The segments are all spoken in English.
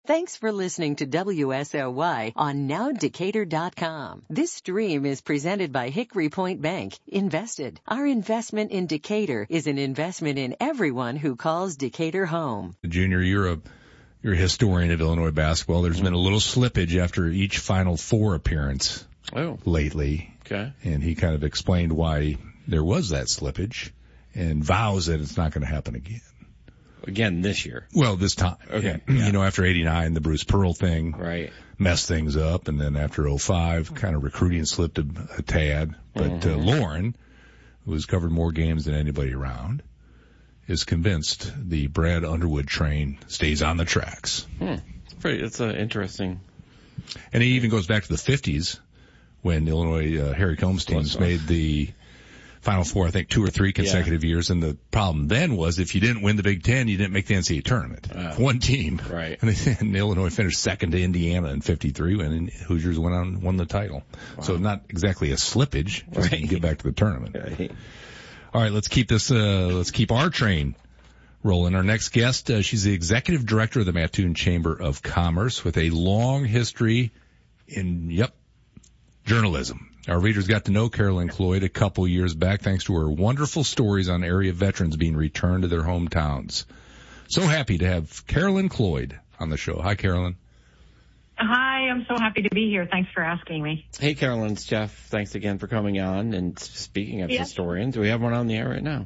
Thanks for listening to WSLY on NowDecatur.com. This stream is presented by Hickory Point Bank. Invested. Our investment in Decatur is an investment in everyone who calls Decatur home. Junior, you're a historian of Illinois basketball. There's been a little slippage after each Final Four appearance lately. Okay. And he kind of explained why there was that slippage and vows that it's not going to happen again. Again this year. Well, this time. Okay. Yeah. You know, after 89, the Bruce Pearl thing messed things up. And then after 05, kind of recruiting slipped a tad. But Lauren, who has covered more games than anybody around, is convinced the Brad Underwood train stays on the tracks. It's interesting. And he even goes back to the 50s when Illinois Harry Combs teams made the Final Four, I think 2 or 3 consecutive years. And the problem then was if you didn't win the Big Ten, you didn't make the NCAA tournament. One team. Right. And Illinois finished second to Indiana in 53 and Hoosiers won the title. Wow. So not exactly a slippage. Just to get back to the tournament. Right. All right, let's keep our train rolling. Our next guest, she's the executive director of the Mattoon Chamber of Commerce with a long history in, journalism. Our readers got to know Carolyn Cloyd a couple years back thanks to her wonderful stories on area veterans being returned to their hometowns. So happy to have Carolyn Cloyd on the show. Hi, Carolyn. Hi, I'm so happy to be here. Thanks for asking me. Hey, Carolyn, it's Jeff. Thanks again for coming on. And speaking of historians, we have one on the air right now.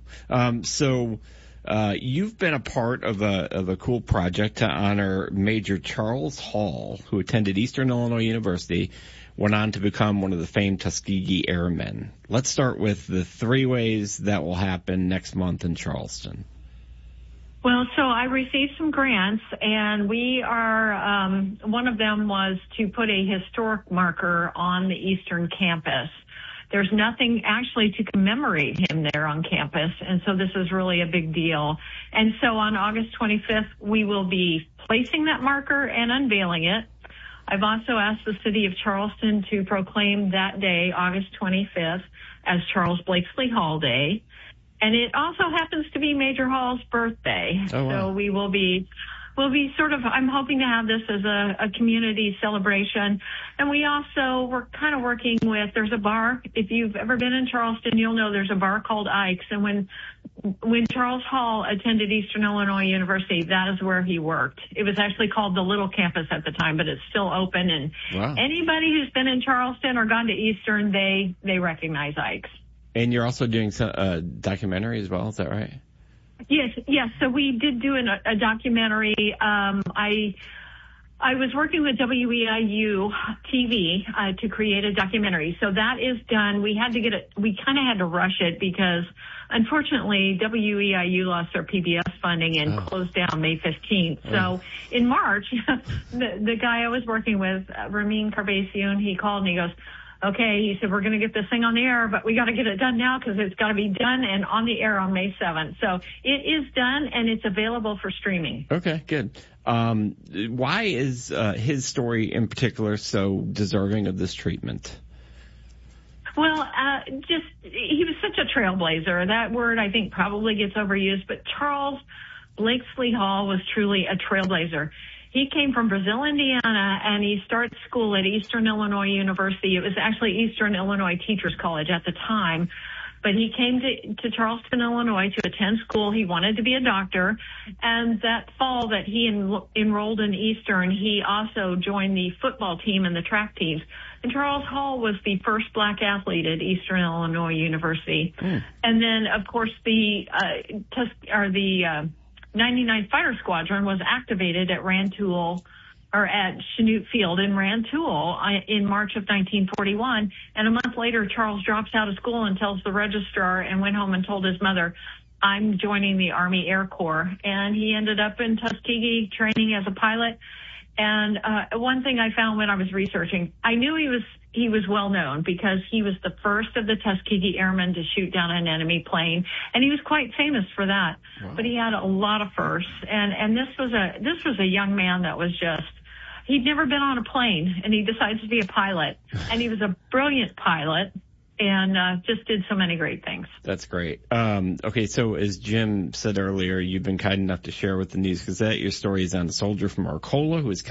You've been a part of a cool project to honor Major Charles Hall, who attended Eastern Illinois University, went on to become one of the famed Tuskegee Airmen. Let's start with the 3 ways that will happen next month in Charleston. Well, so I received some grants, and we are, one of them was to put a historic marker on the Eastern campus. There's nothing actually to commemorate him there on campus, and so this is really a big deal. And so on August 25th, we will be placing that marker and unveiling it. I've also asked the city of Charleston to proclaim that day, August 25th, as Charles Blakesley Hall Day. And it also happens to be Major Hall's birthday. Oh, wow. So we'll be I'm hoping to have this as a community celebration. And we're kind of working with, there's a bar. If you've ever been in Charleston, you'll know there's a bar called Ike's. And when Charles Hall attended Eastern Illinois University, that is where he worked. It was actually called the Little Campus at the time, but it's still open. And anybody who's been in Charleston or gone to Eastern, they recognize Ike's. And you're also doing a documentary as well, is that right? Yes. So we did do a documentary. I was working with WEIU TV to create a documentary. So that is done. We had to we kind of had to rush it because unfortunately WEIU lost their PBS funding and closed down May 15th. So in March, the guy I was working with, Ramin Carbacion, he called and he goes, okay, he said, we're going to get this thing on the air, but we got to get it done now because it's got to be done and on the air on May 7th. So it is done and it's available for streaming. Okay, good. Why is his story in particular so deserving of this treatment? Well, he was such a trailblazer. That word I think probably gets overused, but Charles Blakesley Hall was truly a trailblazer. He came from Brazil, Indiana, and he started school at Eastern Illinois University. It was actually Eastern Illinois Teachers College at the time. But he came to Charleston, Illinois to attend school. He wanted to be a doctor. And that fall that he enrolled in Eastern, he also joined the football team and the track teams. And Charles Hall was the first black athlete at Eastern Illinois University. And then, of course, the 99th Fighter Squadron was activated at Rantoul, or at Chanute Field in Rantoul in March of 1941. And a month later, Charles drops out of school and tells the registrar and went home and told his mother, I'm joining the Army Air Corps. And he ended up in Tuskegee training as a pilot. And one thing I found when I was researching, I knew he was well known because he was the first of the Tuskegee Airmen to shoot down an enemy plane, and he was quite famous for that. Wow. But he had a lot of firsts, and this was a young man that was just, he'd never been on a plane, and he decided to be a pilot, and he was a brilliant pilot. And just did so many great things. That's great. Okay, so as Jim said earlier, you've been kind enough to share with the News Gazette your stories on a soldier from Arcola who was killed